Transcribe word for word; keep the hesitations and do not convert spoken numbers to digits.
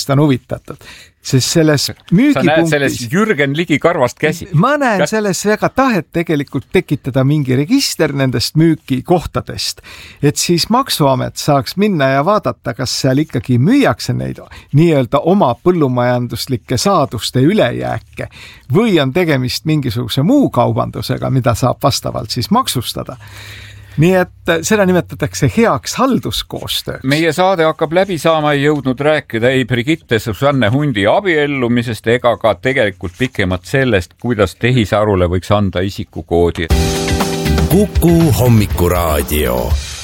millest on huvitatud. Sest selles müügipunktis... Sa näed selles Jürgen Ligi karvast käsi. Ma näen selles väga tahet tegelikult tekitada mingi register nendest müügikohtadest, et siis Maksuamet saaks minna ja vaadata, kas seal ikkagi müüakse neid nii-öelda oma põllumajanduslike saaduste ülejääke või on tegemist mingisuguse muu kaubandusega, mida saab vastavalt siis maksustada. Nii et seda nimetatakse heaks halduskoostööks. Meie saade hakkab läbi saama, ei jõudnud rääkida ei Brigitte Susanne Hundi abiellumisest ega ka tegelikult pikemalt sellest, kuidas tehisarule võiks anda isikukoodi. Kuku Hommikuraadio.